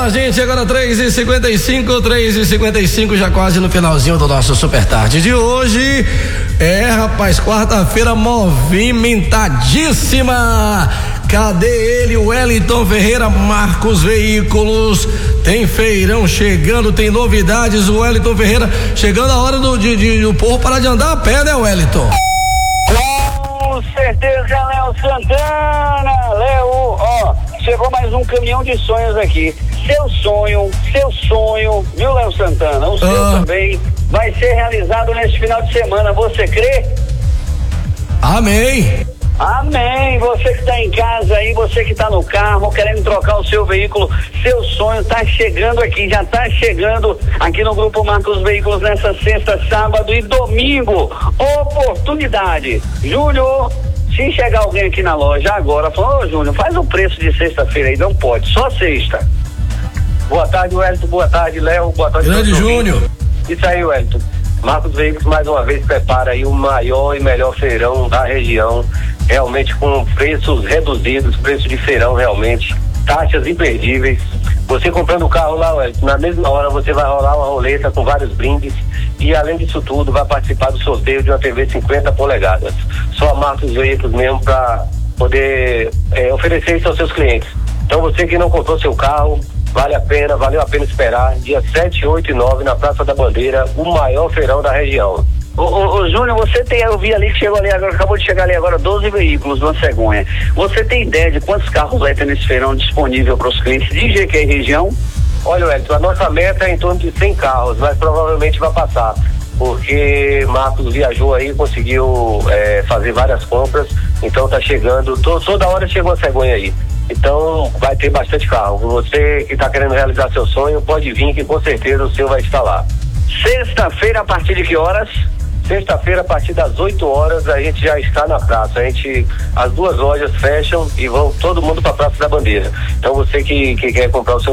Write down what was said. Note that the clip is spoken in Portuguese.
pra gente agora 3h55, já quase no finalzinho do nosso Super Tarde de hoje. Rapaz, quarta-feira movimentadíssima. Cadê ele, Wellington Ferreira, Marcos Veículos? Tem feirão chegando, tem novidades, o Wellington Ferreira, chegando a hora do povo parar de andar a pé, né, Wellington? Com certeza, Léo Santana. Léo, chegou mais um caminhão de sonhos aqui. Seu sonho, viu, Léo Santana? O seu também vai ser realizado neste final de semana, você crê? Amém. Amém. Você que está em casa aí, você que está no carro, querendo trocar o seu veículo, seu sonho está chegando aqui, já está chegando aqui no Grupo Marcos Veículos nessa sexta, sábado e domingo. Oportunidade. Júnior, se chegar alguém aqui na loja agora, falou, Júnior, faz o preço de sexta-feira aí, não pode, só sexta. Boa tarde, Wellington, boa tarde, Léo, boa tarde. Grande Júnior. Isso aí, Wellington. Marcos Veículos mais uma vez prepara aí o maior e melhor feirão da região, realmente com preços reduzidos, preço de feirão realmente, taxas imperdíveis. Você comprando o carro lá, Wellington, na mesma hora você vai rolar uma roleta com vários brindes e além disso tudo vai participar do sorteio de uma TV 50 polegadas. Só a Marcos Veículos mesmo para poder oferecer isso aos seus clientes. Então você que não comprou seu carro, valeu a pena esperar, dia 7, 8 e 9 na Praça da Bandeira, o maior feirão da região. Ô Júnior, eu vi ali que chegou ali agora, acabou de chegar ali agora 12 veículos na cegonha. Você tem ideia de quantos carros vai ter nesse feirão disponível para os clientes de Jequié região? Olha, Wellington, a nossa meta é em torno de 100 carros, mas provavelmente vai passar, porque Marcos viajou aí, conseguiu fazer várias compras, então tá chegando, toda hora chega uma cegonha aí. Então vai ter bastante carro. Você que está querendo realizar seu sonho, pode vir que com certeza o seu vai estar lá. Sexta-feira a partir de que horas? Sexta-feira a partir das 8 horas a gente já está na praça. As duas lojas fecham e vão todo mundo para a Praça da Bandeira. Então você que quer comprar o seu